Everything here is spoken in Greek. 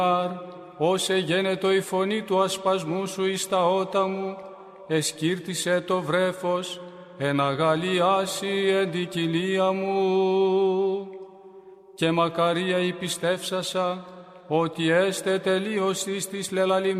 Όσε γένετο η φωνή του ασπασμού σου εις τα ότα μου, εσκύρτησε το βρέφος, εναγαλιάσει εν την κοιλία μου. Και μακαρία η πιστεύσασα, ότι έστε τελείωσης της λελαλημένης